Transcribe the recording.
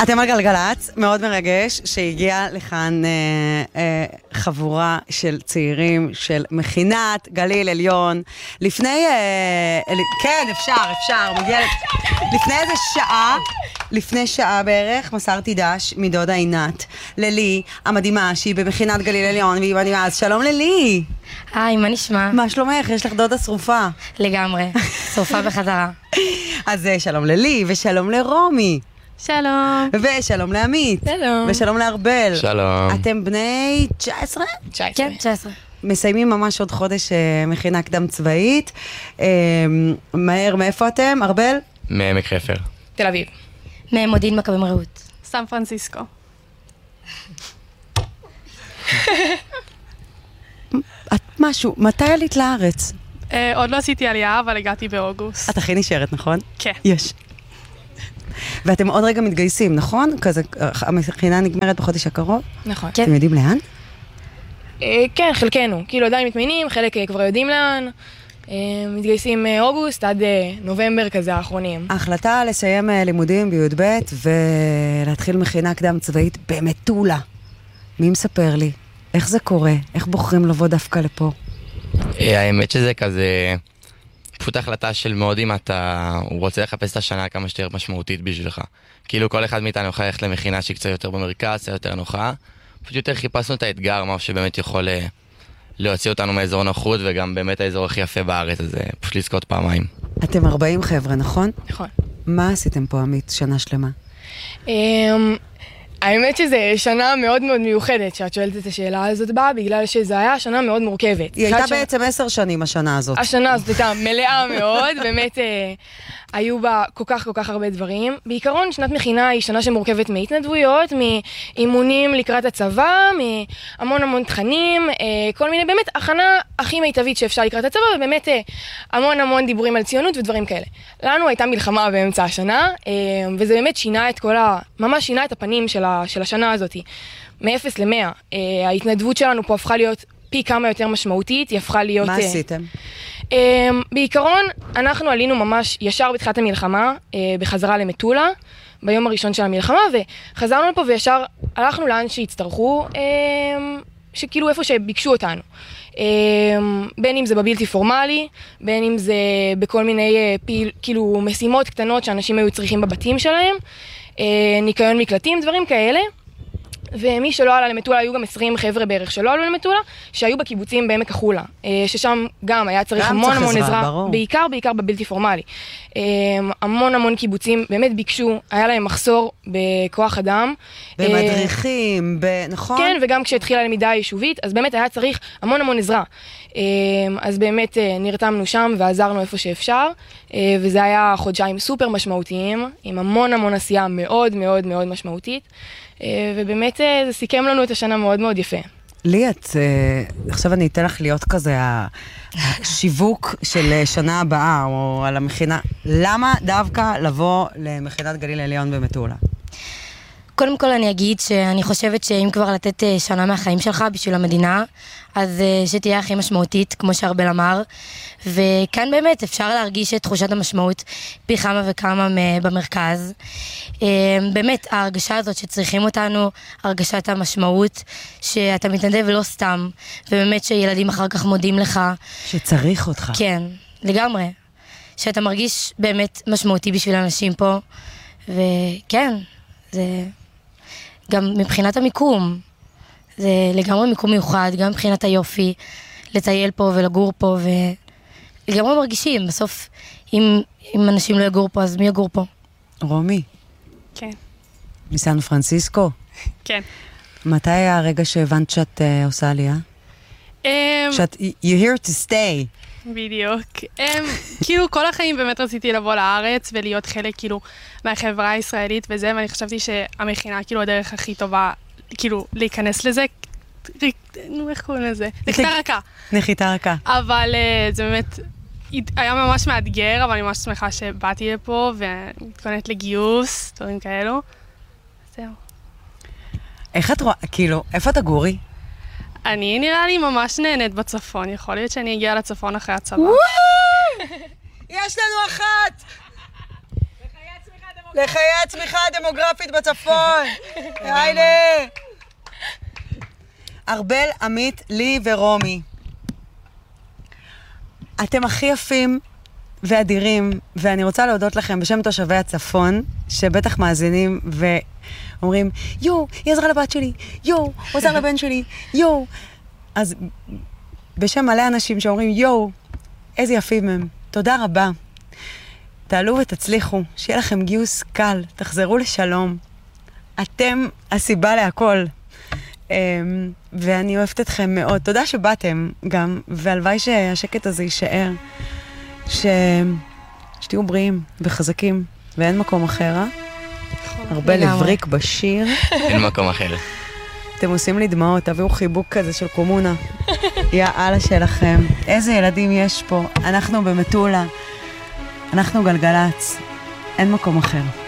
אתם על גלגלצ, מאוד מרגש שהגיעה לכאן חבורה של צעירים של מכינת גליל עליון. לפני, כן, אפשר, מגיע, לפני איזה שעה, לפני שעה בערך, מסרתי דש מדודה עינת ללי, המדהימה, שהיא במכינת גליל עליון, והיא מדהימה, אז שלום ללי. היי, מה נשמע? מה שלומך? יש לך דודה שרופה. לגמרי, שרופה בחזרה. אז שלום ללי ושלום לרומי. שלום. ושלום לעמית. שלום. ושלום לארבל. שלום. אתם בני 19? 19. כן, 19. מסיימים ממש עוד חודש מכינה קדם צבאית. מהר, מאיפה אתם? ארבל? מעמק חפר. תל אביב. ממודיעין מכבים רעות. סן פרנסיסקו. את משהו, מתי עלית לארץ? עוד לא עשיתי עלייה, אבל הגעתי באוגוסט. את הכי נשארת, נכון? כן. יש. ואתם עוד רגע מתגייסים, נכון? כזה, המכינה נגמרת בחודש הקרוב? נכון. כן. אתם יודעים לאן? כן, חלקנו. כאילו עדיין מתמיינים, חלק כבר יודעים לאן. מתגייסים אוגוסט עד נובמבר כזה האחרונים. ההחלטה לסיים לימודים בי"ב ולהתחיל מכינה קדם צבאית במטולה. מי מספר לי? איך זה קורה? איך בוחרים לבוא דווקא לפה? האמת שזה כזה פשוט החלטה של מאוד אם הוא רוצה לחפש את השנה כמה שתהיה משמעותית בשבילך. כאילו כל אחד מאיתנו יכול ללכת למכינה שהיא קצת יותר במרכז, קצת יותר נוחה. פשוט יותר חיפשנו את האתגר, מה שבאמת יכול להוציא אותנו מאזור נוחות, וגם באמת האזור הכי יפה בארץ, אז פשוט לזכות פעמיים. אתם 40 חבר'ה, נכון? נכון. מה עשיתם פה, עמית, שנה שלמה? האמת שזה שנה מאוד מאוד מיוחדת שאת שואלת את השאלה הזאת בה, בגלל שזה היה שנה מאוד מורכבת. היא הייתה בעצם 10 שנים השנה הזאת. השנה הזאת הייתה מלאה מאוד, באמת היו בה כל כך הרבה דברים. בעיקרון שנת מכינה היא שנה שמורכבת מהתנדבויות, מאימונים לקראת הצבא, מהמון תכנים, כל מיני באמת הכנה הכי מיטבית שאפשר לקראת הצבא, ובאמת המון דיבורים על ציונות ודברים כאלה. לנו הייתה מלחמה באמצע השנה, וזה באמת ממש שינה את הפנים של השנה הזאת. מ-0 ל-100. ההתנדבות שלנו פה הפכה להיות פי כמה יותר משמעותית, היא הפכה להיות... מה עשיתם? בעיקרון, אנחנו עלינו ממש ישר בתחילת המלחמה, בחזרה למטולה, ביום הראשון של המלחמה, וחזרנו לפה וישר הלכנו לאן שהצטרכו, שכאילו איפה שביקשו אותנו. בין אם זה בבלתי פורמלי, בין אם זה בכל מיני כאילו משימות קטנות שאנשים היו צריכים בבתים שלהם, ניקיון מקלטים, דברים כאלה. ומי שלא עלה למטולה, היו גם 20 חבר'ה בערך שלא עלו למטולה, שהיו בקיבוצים בעמק החולה, ששם גם היה צריך המון עזרה, בעיקר בבלתי פורמלי. המון קיבוצים באמת ביקשו, היה להם מחסור בכוח אדם. במדריכים, נכון? כן, וגם כשהתחילה הלמידה היישובית, אז באמת היה צריך המון עזרה. אז באמת נרתמנו שם ועזרנו איפה שאפשר, וזה היה חודשיים סופר משמעותיים, עם המון עשייה מאוד משמעותית. ובאמת זה סיכם לנו את השנה מאוד יפה. לי, עכשיו אני אתן לך להיות כזה השיווק של שנה הבאה, או על המכינה. למה דווקא לבוא למכינת גליל עליון במטולה? קודם כל אני אגיד שאני חושבת שאם כבר לתת שנה מהחיים שלך בשביל המדינה, אז שתהיה הכי משמעותית, כמו שארבל אמר, וכאן באמת אפשר להרגיש את תחושת המשמעות פי כמה וכמה במרכז. באמת ההרגשה הזאת שצריכים אותנו, הרגשת המשמעות, שאתה מתנדב ולא סתם, ובאמת שילדים אחר כך מודים לך. שצריך אותך. כן, לגמרי. שאתה מרגיש באמת משמעותי בשביל אנשים פה, וכן, זה גם מבחינת המיקום, זה לגמרי מיקום מיוחד, גם מבחינת היופי, לטייל פה ולגור פה, ולגמרי מרגישים, בסוף, אם אנשים לא יגור פה, אז מי יגור פה? רומי. כן. מסן פרנסיסקו? כן. מתי היה הרגע שהבנת שאת עושה עלייה? שאת, you're here to stay. בדיוק. כאילו כל החיים באמת רציתי לבוא לארץ ולהיות חלק כאילו מהחברה הישראלית וזה, ואני חשבתי שהמכינה כאילו הדרך הכי טובה כאילו להיכנס לזה, איך קוראים לזה? נחיתה רכה. נחיתה רכה. אבל זה באמת היה ממש מאתגר, אבל אני ממש שמחה שבאתי לפה ומתכוננת לגיוס, דברים כאלו. זהו. איך את רואה, כאילו, איפה אתה גורי? אני נראה לי ממש נהנית בצפון, יכול להיות שאני אגיע לצפון אחרי הצבא. יש לנו אחת! בחיי הצמיחה לחיי הצמיחה הדמוגרפית בצפון. היילה. ארבל, עמית, לי ורומי. אתם הכי יפים ואדירים, ואני רוצה להודות לכם בשם תושבי הצפון, שבטח מאזינים ואומרים, יו, היא עזרה לבת שלי, יו, הוא עזר לבן שלי, יו. אז בשם מלא אנשים שאומרים, יו, איזה יפים הם. תודה רבה. תעלו ותצליחו, שיהיה לכם גיוס קל, תחזרו לשלום. אתם הסיבה להכל. ואני אוהבת אתכם מאוד. תודה שבאתם גם, והלוואי שהשקט הזה יישאר. שתהיו בריאים וחזקים, ואין מקום אחר, אה? הרבה לבריק בשיר. אין מקום אחר. אתם עושים לי דמעות, תביאו חיבוק כזה של קומונה. יא אללה שלכם. איזה ילדים יש פה. אנחנו במטולה. אנחנו גלגלץ. אין מקום אחר.